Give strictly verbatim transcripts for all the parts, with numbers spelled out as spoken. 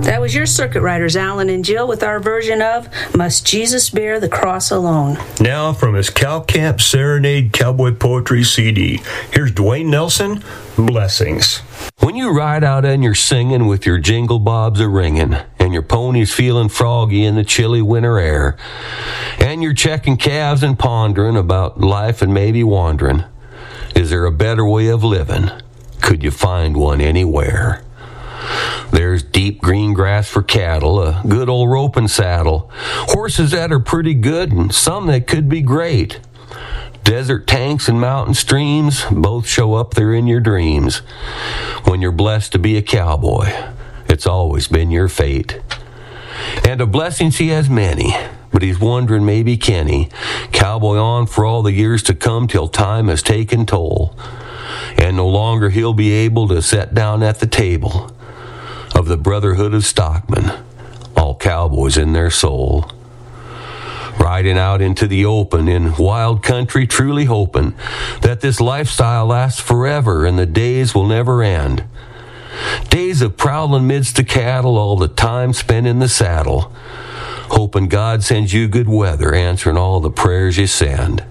That was your Circuit Riders, Alan and Jill, with our version of Must Jesus Bear the Cross Alone. Now from his Cow Camp Serenade Cowboy Poetry C D, here's Dwayne Nelson, Blessings. When you ride out and you're singing with your jingle bobs a-ringing, and your pony's feeling froggy in the chilly winter air, and you're checking calves and pondering about life and maybe wondering, is there a better way of living? Could you find one anywhere? There's deep green grass for cattle, a good old rope and saddle, horses that are pretty good and some that could be great. Desert tanks and mountain streams both show up there in your dreams. When you're blessed to be a cowboy, it's always been your fate. And of blessings he has many, but he's wondering maybe can he cowboy on for all the years to come till time has taken toll, and no longer he'll be able to sit down at the table of the Brotherhood of Stockmen, all cowboys in their soul. Riding out into the open in wild country, truly hoping that this lifestyle lasts forever and the days will never end. Days of prowling midst the cattle, all the time spent in the saddle, hoping God sends you good weather, answering all the prayers you send.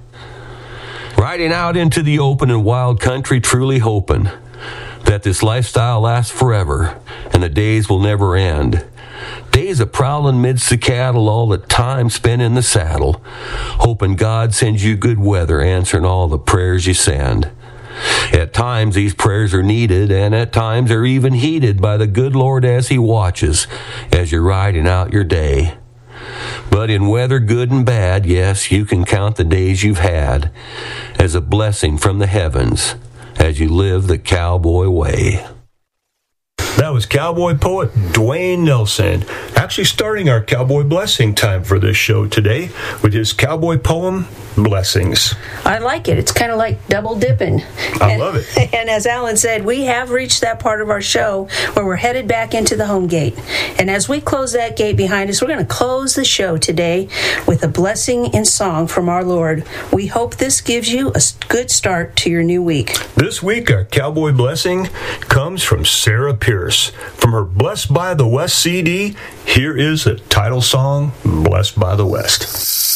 Riding out into the open in wild country, truly hoping that this lifestyle lasts forever and the days will never end. Days of prowling midst the cattle, all the time spent in the saddle, hoping God sends you good weather, answering all the prayers you send. At times these prayers are needed, and at times they're even heeded by the good Lord as he watches as you're riding out your day. But in weather good and bad, yes, you can count the days you've had as a blessing from the heavens as you live the cowboy way. That was cowboy poet Dwayne Nelson, actually starting our cowboy blessing time for this show today with his cowboy poem, Blessings. I like it. It's kind of like double dipping. I and, love it. And as Alan said, we have reached that part of our show where we're headed back into the home gate. And as we close that gate behind us, we're going to close the show today with a blessing in song from our Lord. We hope this gives you a good start to your new week. This week, our cowboy blessing comes from Sarah Pierce. From her Blessed by the West C D, here is the title song, Blessed by the West.